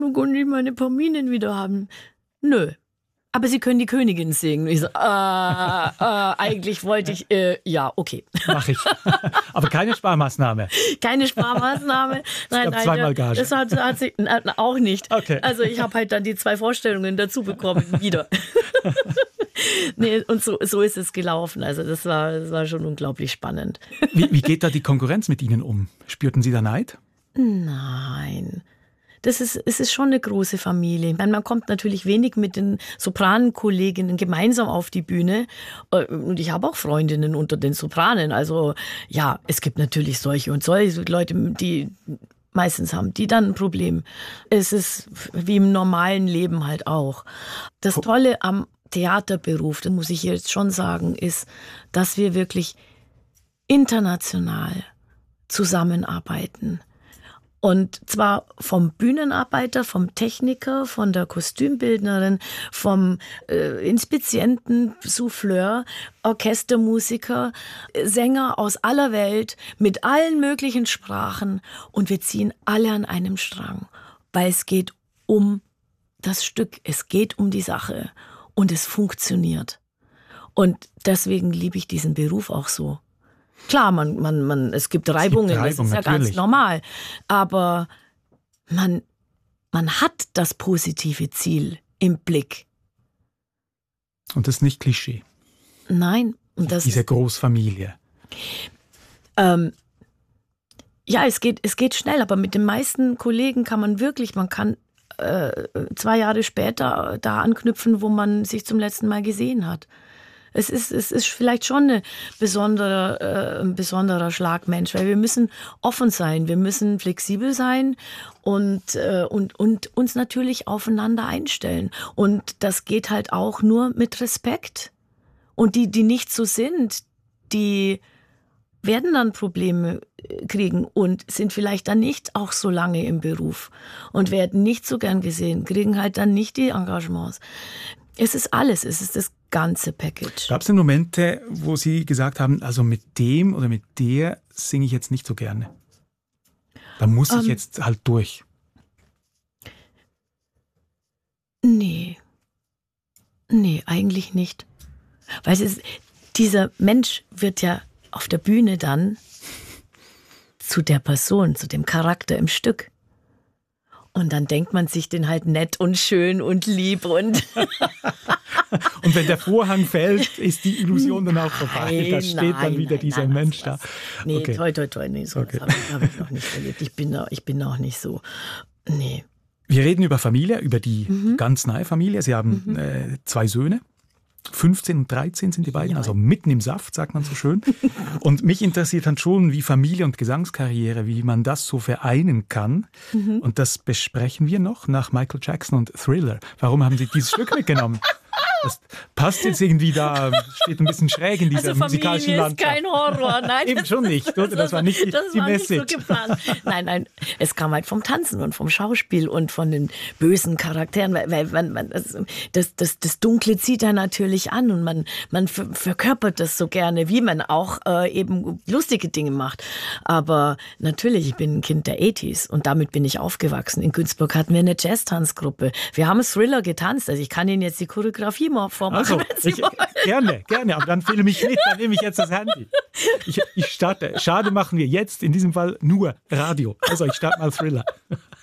können die meine Pauline wieder haben? Nö. Aber Sie können die Königin singen. Ich so, eigentlich wollte ich, ja, okay. Mach ich. Aber keine Sparmaßnahme. Keine Sparmaßnahme. Nein, zweimal Gage. Das hat sie auch nicht. Okay. Also ich habe halt dann die 2 Vorstellungen dazu bekommen, wieder. Nee, und so ist es gelaufen. Also das war schon unglaublich spannend. Wie geht da die Konkurrenz mit Ihnen um? Spürten Sie da Neid? Nein. Es ist schon eine große Familie. Ich meine, man kommt natürlich wenig mit den Sopranenkolleginnen gemeinsam auf die Bühne. Und ich habe auch Freundinnen unter den Sopranen. Also ja, es gibt natürlich solche und solche Leute, die meistens haben die dann ein Problem. Es ist wie im normalen Leben halt auch. Das Tolle am Theaterberuf, das muss ich jetzt schon sagen, ist, dass wir wirklich international zusammenarbeiten. Und zwar vom Bühnenarbeiter, vom Techniker, von der Kostümbildnerin, vom Inspizienten, Souffleur, Orchestermusiker, Sänger aus aller Welt mit allen möglichen Sprachen. Und wir ziehen alle an einem Strang, weil es geht um das Stück, es geht um die Sache und es funktioniert. Und deswegen liebe ich diesen Beruf auch so. Klar, es gibt Reibungen, das ist ja ganz normal. Aber man hat das positive Ziel im Blick. Und das ist nicht Klischee. Nein. Und diese Großfamilie. Ja, es geht schnell, aber mit den meisten Kollegen kann man 2 Jahre später da anknüpfen, wo man sich zum letzten Mal gesehen hat. Es ist vielleicht schon ein besonderer Schlagmensch, weil wir müssen offen sein, wir müssen flexibel sein und uns natürlich aufeinander einstellen. Und das geht halt auch nur mit Respekt. Und die nicht so sind, die werden dann Probleme kriegen und sind vielleicht dann nicht auch so lange im Beruf und werden nicht so gern gesehen, kriegen halt dann nicht die Engagements. Es ist alles, es ist das ganze Package. Gab es denn Momente, wo Sie gesagt haben, also mit dem oder mit der singe ich jetzt nicht so gerne? Da muss ich jetzt halt durch. Nee, eigentlich nicht. Weil dieser Mensch wird ja auf der Bühne dann zu der Person, zu dem Charakter im Stück. Und dann denkt man sich den halt nett und schön und lieb und... Und wenn der Vorhang fällt, ist die Illusion dann auch vorbei. Da steht dann wieder dieser Mensch da. Nee, okay. toi, nee, so okay. Habe ich noch nicht erlebt. Ich bin auch nicht so. Nee. Wir reden über Familie, über die ganz nahe Familie. Sie haben 2 Söhne. 15 und 13 sind die beiden, also mitten im Saft, sagt man so schön. Und mich interessiert dann schon, wie Familie und Gesangskarriere, wie man das so vereinen kann. Und das besprechen wir noch nach Michael Jackson und Thriller. Warum haben Sie dieses Stück mitgenommen? Das passt jetzt irgendwie da, steht ein bisschen schräg in dieser musikalischen Landschaft. Also Familie ist kein Horror, nein. Eben schon nicht, oder? Das war nicht die Message. Nicht so geplant. Nein, es kam halt vom Tanzen und vom Schauspiel und von den bösen Charakteren, weil das Dunkle zieht da natürlich an und man verkörpert das so gerne, wie man auch eben lustige Dinge macht. Aber natürlich, ich bin ein Kind der 80s und damit bin ich aufgewachsen. In Günzburg hatten wir eine Jazz-Tanzgruppe. Wir haben Thriller getanzt, also ich kann Ihnen jetzt die Choreografie mal vormachen, wenn Sie wollen. Gerne, aber dann filme ich mit, dann nehme ich jetzt das Handy. Ich starte. Schade, machen wir jetzt in diesem Fall nur Radio. Also ich starte mal Thriller.